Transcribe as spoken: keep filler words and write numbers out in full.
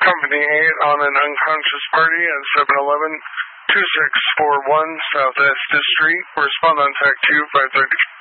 Company eight on an unconscious party at seven eleven, two six four one South Estes Street. Respond on T A C two five thirty.